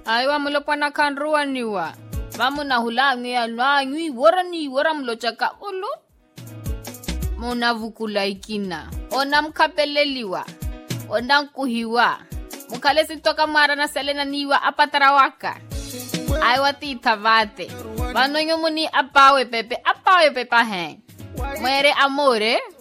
Aiwa mulopana kanruwa niwa. Vamuna hulangi ya nwanyi wora mlochaka ulu. Muna vukula ikina. Ona mkapeleliwa. Ona mkuhiwa. Mukalesi toka mara na selena niwa apatarawaka. Aiwa tita vate. Vanonyo muni apawe pepe hen. Mwere amore.